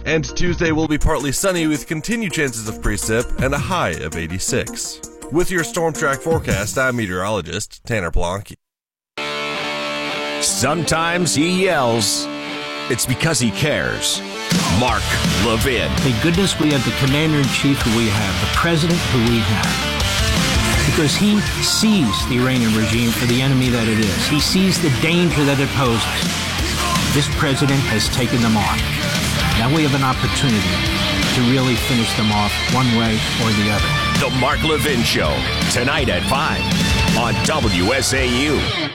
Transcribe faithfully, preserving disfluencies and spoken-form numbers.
And Tuesday will be partly sunny with continued chances of precip and a high of eighty-six. With your Storm Track forecast, I'm meteorologist Tanner Plonke. Sometimes he yells. It's because he cares. Mark Levin. Thank goodness we have the commander-in-chief who we have, the president who we have. Because he sees the Iranian regime for the enemy that it is. He sees the danger that it poses. This president has taken them on. Now we have an opportunity to really finish them off one way or the other. The Mark Levin Show, tonight at five on W S A U.